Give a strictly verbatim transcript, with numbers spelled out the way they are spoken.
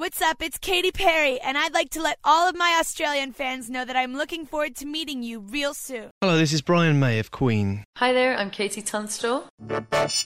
What's up? It's Katy Perry, and I'd like to let all of my Australian fans know that I'm looking forward to meeting you real soon. Hello, this is Brian May of Queen. Hi there, I'm Katie Tunstall. The best